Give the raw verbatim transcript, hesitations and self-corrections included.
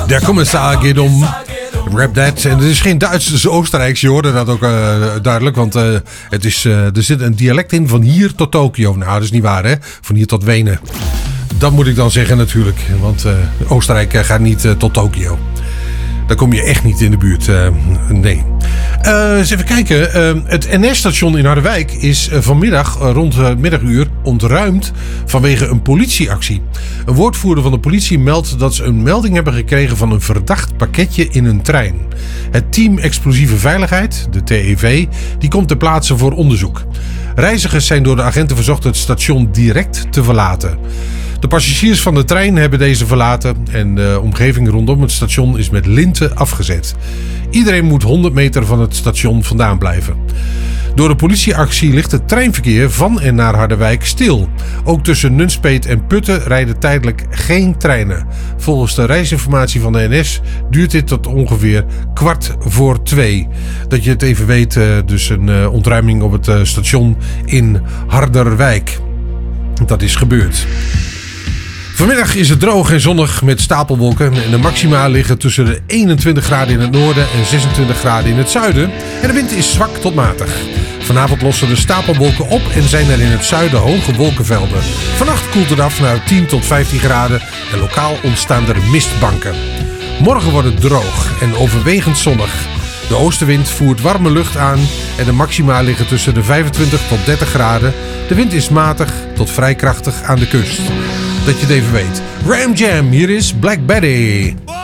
Der Kommissar geht om. Rap that. En het is geen Duits, het is Oostenrijks. Je hoorde dat ook uh, duidelijk. Want uh, het is, uh, er zit een dialect in van hier tot Tokio. Nou, dat is niet waar, hè? Van hier tot Wenen. Dat moet ik dan zeggen natuurlijk. Want uh, Oostenrijk uh, gaat niet uh, tot Tokio. Daar kom je echt niet in de buurt. Uh, nee. Uh, eens even kijken. Uh, het N S-station in Harderwijk is uh, vanmiddag uh, rond uh, middaguur ontruimd vanwege een politieactie. Een woordvoerder van de politie meldt dat ze een melding hebben gekregen van een verdacht pakketje in een trein. Het team Explosieve Veiligheid, de T E V, die komt ter plaatse voor onderzoek. Reizigers zijn door de agenten verzocht het station direct te verlaten. De passagiers van de trein hebben deze verlaten en de omgeving rondom het station is met linten afgezet. Iedereen moet honderd meter van het station vandaan blijven. Door de politieactie ligt het treinverkeer van en naar Harderwijk stil. Ook tussen Nunspeet en Putten rijden tijdelijk geen treinen. Volgens de reisinformatie van de N S duurt dit tot ongeveer kwart voor twee. Dat je het even weet, dus een ontruiming op het station in Harderwijk. Dat is gebeurd. Vanmiddag is het droog en zonnig met stapelwolken en de maxima liggen tussen de eenentwintig graden in het noorden en zesentwintig graden in het zuiden en de wind is zwak tot matig. Vanavond lossen de stapelwolken op en zijn er in het zuiden hoge wolkenvelden. Vannacht koelt het af naar tien tot vijftien graden en lokaal ontstaan er mistbanken. Morgen wordt het droog en overwegend zonnig. De oostenwind voert warme lucht aan en de maxima liggen tussen de vijfentwintig tot dertig graden. De wind is matig tot vrij krachtig aan de kust. Dat je het even weet. Ram Jam, hier is Black Betty.